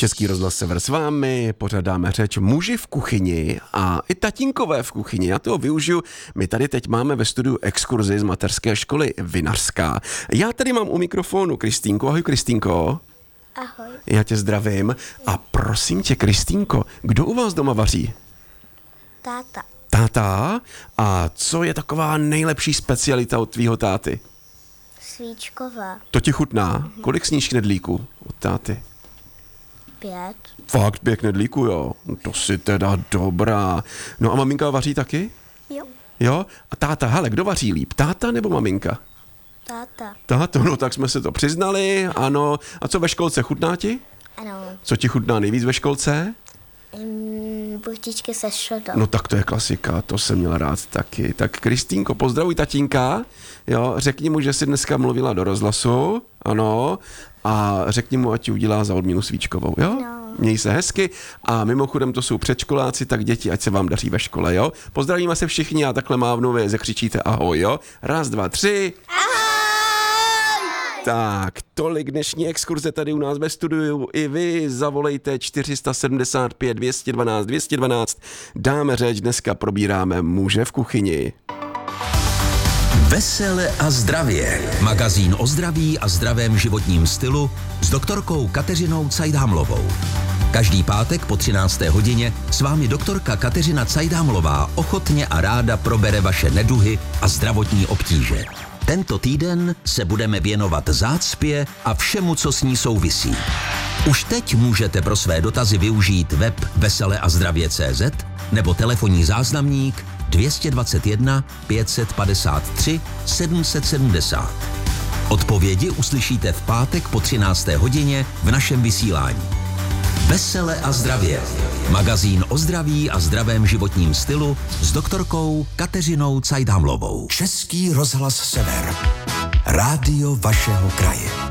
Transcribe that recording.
Český rozhlas Sever s vámi, pořádáme řeč muži v kuchyni a i tatínkové v kuchyni. Já toho využiju. My tady teď máme ve studiu exkurzi z mateřské školy Vinařská. Já tady mám u mikrofonu Kristýnku. Ahoj Kristýnko. Ahoj. Já tě zdravím. A prosím tě, Kristýnko, kdo u vás doma vaří? Táta. Táta? A co je taková nejlepší specialita od tvýho táty? Svíčková. To ti chutná? Kolik sníš knedlíků od táty? 5. Fakt 5 knedlíků, jo? No to si teda dobrá. No a maminka vaří taky? Jo. Jo? A táta, hele, kdo vaří líp? Táta nebo maminka? Táta. Táta, no tak jsme se to přiznali, ano. A co ve školce, chutná ti? Ano. Co ti chutná nejvíc ve školce? Buchtičky se šodou. No tak to je klasika, to jsem měl rád taky. Tak Kristýnko, pozdravuj tatínka, jo, řekni mu, že jsi dneska mluvila do rozhlasu, ano, a řekni mu, ať ti udělá za odměnu svíčkovou, jo? No. Měj se hezky a mimochodem to jsou předškoláci, tak děti, ať se vám daří ve škole, jo? Pozdravíme se všichni a takhle mávnu, vy zakřičíte ahoj, jo? 1, 2, 3. Ahoj! Tak, tolik dnešní exkurze tady u nás ve studiu. I vy zavolejte 475 212 212. Dáme řeč, dneska probíráme muže v kuchyni. Vesele a zdravě. Magazín o zdraví a zdravém životním stylu s doktorkou Kateřinou Cajdhamlovou. Každý pátek po 13. hodině s vámi doktorka Kateřina Cajdhamlová ochotně a ráda probere vaše neduhy a zdravotní obtíže. Tento týden se budeme věnovat zácpě a všemu, co s ní souvisí. Už teď můžete pro své dotazy využít web veseleazdravě.cz nebo telefonní záznamník 221 553 770. Odpovědi uslyšíte v pátek po 13. hodině v našem vysílání. Vesele a zdravě. Magazín o zdraví a zdravém životním stylu s doktorkou Kateřinou Cajdhamlovou. Český rozhlas Sever. Rádio vašeho kraje.